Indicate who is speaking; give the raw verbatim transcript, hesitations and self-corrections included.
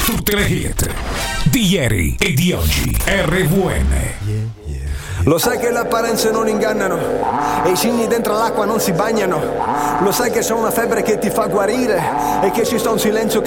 Speaker 1: Tutte le hit di ieri e di oggi. R V N.
Speaker 2: Lo sai che le apparenze non ingannano e i cigni dentro l'acqua non si bagnano. Lo sai che c'è una febbre che ti fa guarire e che ci sta un silenzio che